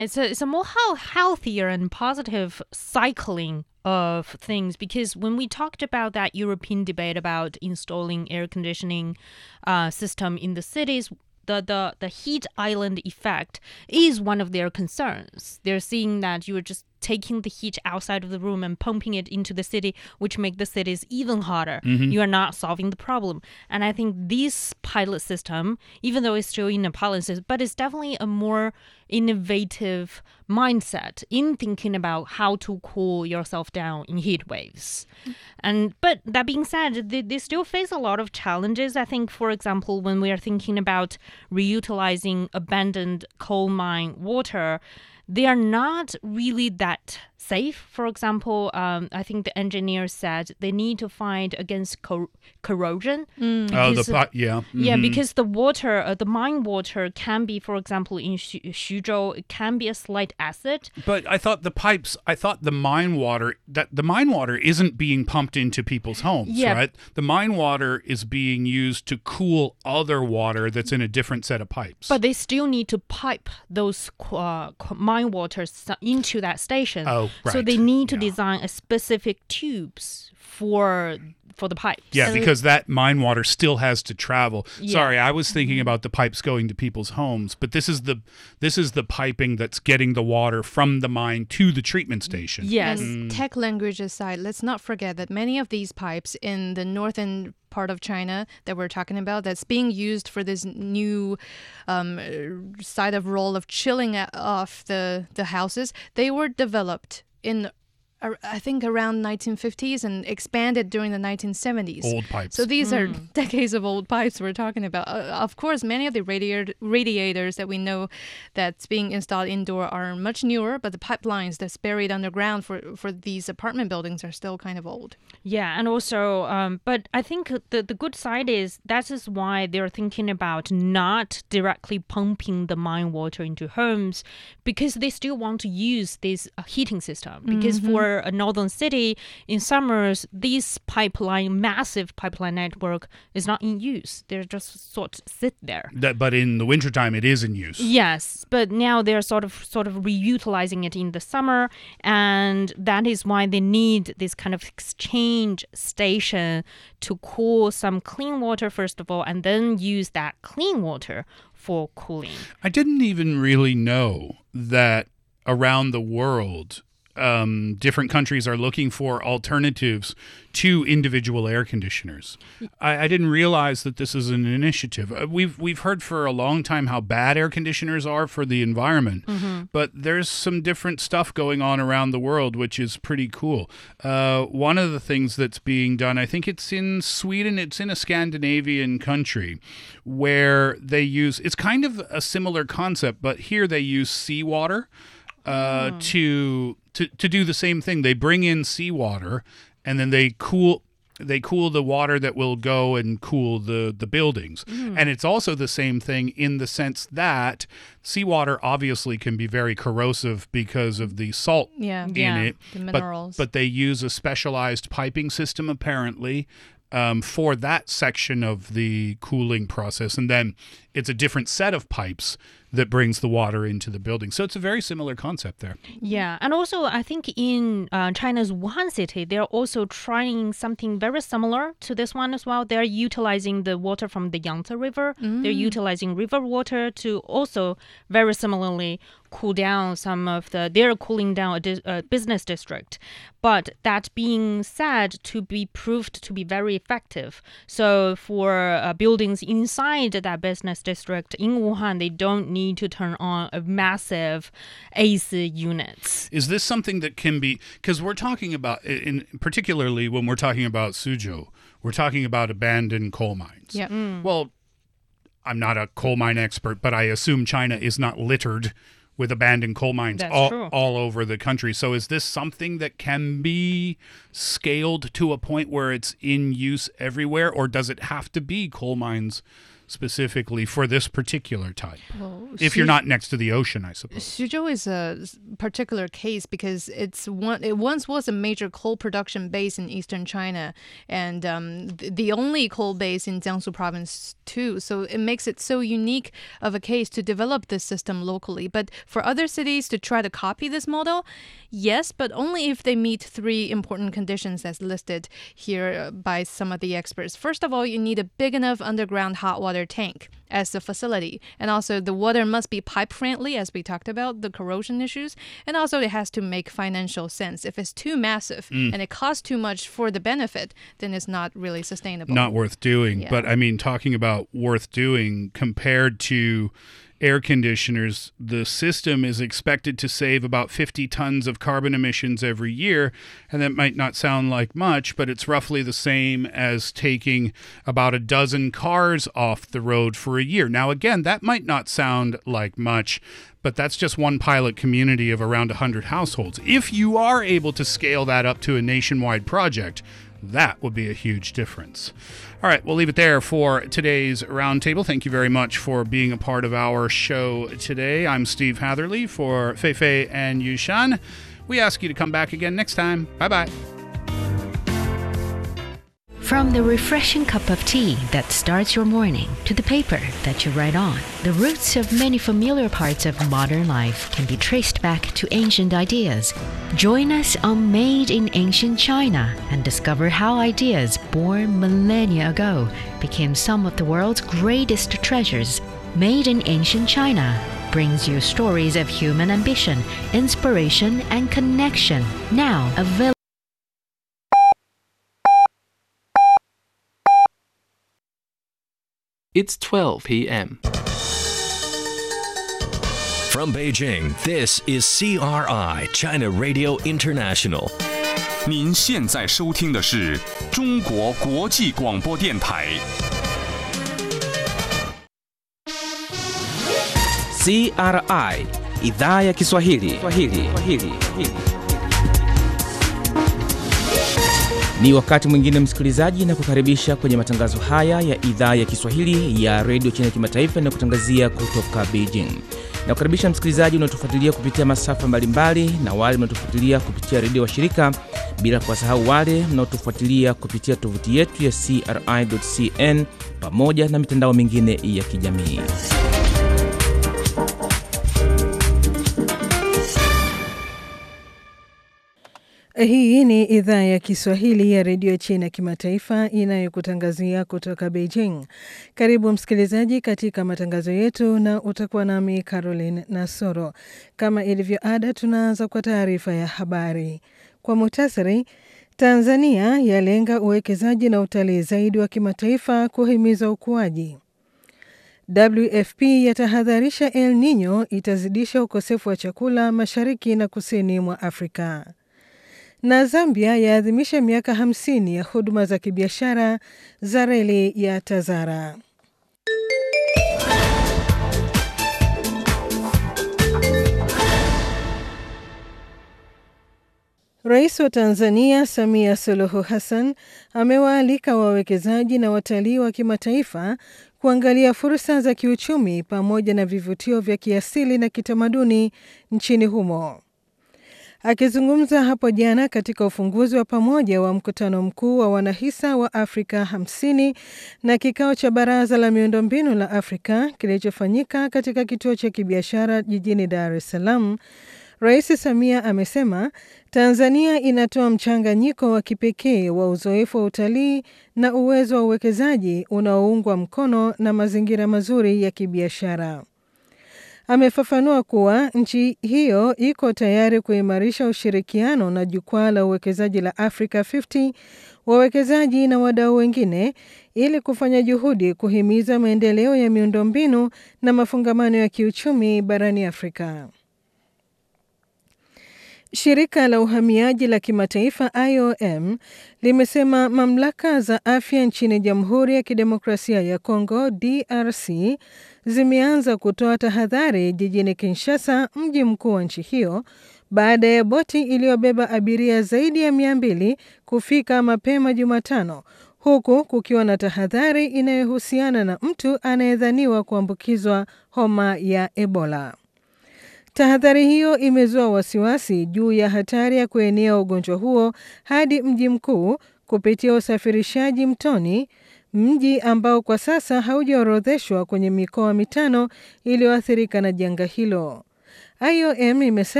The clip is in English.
It's a more healthier and positive cycling of things, because when we talked about that European debate about installing air conditioning system in the cities, the heat island effect is one of their concerns. They're seeing that you are just taking the heat outside of the room and pumping it into the city, which make the cities even hotter. You are not solving the problem. And I think this pilot system, even though it's still in a pilot, but it's definitely a more innovative mindset in thinking about how to cool yourself down in heat waves. But that being said, they still face a lot of challenges. I think, for example, when we are thinking about reutilizing abandoned coal mine water, they are not really that safe. For example, I think the engineer said they need to fight against corrosion. Because the water, the mine water can be, for example, in Xuzhou, it can be a slight acid. But I thought the mine water isn't being pumped into people's homes, right? The mine water is being used to cool other water that's in a different set of pipes. But they still need to pipe those mine waters into that station. Oh, right. So they need to design a specific tubes for the pipes. Yeah, because that mine water still has to travel. Yeah. Sorry, I was thinking about the pipes going to people's homes, but this is the piping that's getting the water from the mine to the treatment station. Yes. And tech language aside, let's not forget that many of these pipes in the northern part of China that we're talking about, that's being used for this new side of role of chilling off the houses, they were developed in I think around 1950s and expanded during the 1970s. Old pipes. So these are decades of old pipes we're talking about. Of course, many of the radiators that we know that's being installed indoor are much newer, but the pipelines that's buried underground for these apartment buildings are still kind of old. Yeah, and also, but I think the good side is that is why they're thinking about not directly pumping the mine water into homes, because they still want to use this heating system. Because for a northern city, in summers, this massive pipeline network is not in use. They're just sort of sit there. But in the wintertime, it is in use. Yes, but now they're sort of reutilizing it in the summer, and that is why they need this kind of exchange station to cool some clean water first of all, and then use that clean water for cooling. I didn't even really know that around the world, different countries are looking for alternatives to individual air conditioners. I didn't realize that this is an initiative. We've heard for a long time how bad air conditioners are for the environment, but there's some different stuff going on around the world, which is pretty cool. One of the things that's being done, I think it's in Sweden, it's in a Scandinavian country, where they use, it's kind of a similar concept, but here they use seawater to do the same thing. They bring in seawater and then they cool the water that will go and cool the buildings. And it's also the same thing in the sense that seawater obviously can be very corrosive because of the salt in it. The minerals. But they use a specialized piping system apparently for that section of the cooling process. And then it's a different set of pipes that brings the water into the building. So it's a very similar concept there. Yeah, and also I think in China's Wuhan city, they're also trying something very similar to this one as well. They're utilizing the water from the Yangtze River. They're utilizing river water to also very similarly cool down they're cooling down a business district. But that being said, to be proved to be very effective. So for buildings inside that business district in Wuhan, they don't need to turn on a massive AC units. Is this something that can be, because we're talking about, particularly when we're talking about Suzhou, we're talking about abandoned coal mines. Yeah. Well, I'm not a coal mine expert, but I assume China is not littered with abandoned coal mines all over the country. So is this something that can be scaled to a point where it's in use everywhere, or does it have to be coal mines specifically for this particular type. Well, if you're not next to the ocean, I suppose. Suzhou is a particular case because it once was a major coal production base in eastern China, and the only coal base in Jiangsu province too. So it makes it so unique of a case to develop this system locally. But for other cities to try to copy this model, yes, but only if they meet 3 important conditions as listed here by some of the experts. First of all, you need a big enough underground hot water tank as the facility. And also the water must be pipe friendly, as we talked about, the corrosion issues. And also it has to make financial sense. If it's too massive and it costs too much for the benefit, then it's not really sustainable. Not worth doing. Yeah. But I mean, talking about worth doing compared to air conditioners, the system is expected to save about 50 tons of carbon emissions every year. And that might not sound like much, but it's roughly the same as taking about a dozen cars off the road for a year. Now, again, that might not sound like much, but that's just one pilot community of around 100 households. If you are able to scale that up to a nationwide project, that would be a huge difference. All right, we'll leave it there for today's roundtable. Thank you very much for being a part of our show today. I'm Steve Hatherley for Feifei and Yushan. We ask you to come back again next time. Bye-bye. From the refreshing cup of tea that starts your morning to the paper that you write on, the roots of many familiar parts of modern life can be traced back to ancient ideas. Join us on Made in Ancient China and discover how ideas born millennia ago became some of the world's greatest treasures. Made in Ancient China brings you stories of human ambition, inspiration, and connection. Now available. It's 12 p.m. From Beijing, this is CRI, China Radio International. 您现在收听的是中国国际广播电台。 CRI Idhaa ya Kiswahili. Ni wakati mwingine msikilizaji, na kukaribisha kwenye matangazo haya ya idhaa ya Kiswahili ya Radio China Kimataifa na kutangazia kutoka Beijing. Na kukaribisha msikilizaji unaotufuatilia kupitia masafa mbalimbali na wale mnaotufuatilia kupitia redio washirika, bila kuwasahau wale mnaotufuatilia kupitia tovuti yetu ya CRI.cn pamoja na mitandao mingine ya kijamii. Hii ni idhaa ya Kiswahili ya redio China Kimataifa inayokutangazia kutoka Beijing. Karibu msikilizaji katika matangazo yetu, na utakuwa nami Caroline Nasoro. Kama ilivyo ada, tunaanza kwa taarifa ya habari. Kwa muhtasari, Tanzania yalenga uwekezaji na utalii zaidi wa kimataifa kuhimiza ukuaji. WFP yatahadharisha El Nino itazidisha ukosefu wa chakula mashariki na kusini mwa Afrika. Na Zambia yaadhimisha miaka 50 ya huduma za kibiashara za reli ya Tazara. Rais wa Tanzania Samia Suluhu Hassan amewaalika wawekezaji na watalii wa kimataifa kuangalia fursa za kiuchumi pamoja na vivutio vya kiasili na kitamaduni nchini humo. Akizungumza hapo jana katika ufunguzi wa pamoja wa mkutano mkuu wa wanahisa wa Afrika 50 na kikao cha Baraza la Miundombinu la Afrika kilichofanyika katika kituo cha kibiashara jijini Dar es Salaam, Rais Samia amesema Tanzania inatoa mchanganyiko wa kipekee wa uzoefu wa utalii na uwezo wa uwekezaji unaoungwa mkono na mazingira mazuri ya kibiashara. Amefafanua kuwa nchi hiyo iko tayari kuimarisha ushirikiano na jukwaa la uwekezaji la Africa 50, wawekezaji na wadau wengine, ili kufanya juhudi kuhimiza maendeleo ya miundombinu na mafungamano ya kiuchumi barani Afrika. Shirika la uhamiaji la kimataifa IOM limesema mamlaka za afya nchini Jamhuri ya Kidemokrasia ya Kongo DRC zimeanza kutoa tahadhari jijini Kinshasa, mji mkuu wa nchi hiyo, baada ya boti iliyobeba abiria zaidi ya 200 kufika mapema Jumatano, huku kukiwa na tahadhari inayohusiana na mtu anayedhaniwa kuambukizwa homa ya Ebola. Tahadhari hiyo imezua wasiwasi juu ya hatari ya kuenea ugonjwa huo hadi mji mkuu kupitia usafirishaji mtoni, mji ambao kwa sasa haujaorodheshwa kwenye mikoa 5 iliyoathirika na janga hilo. IOM imesema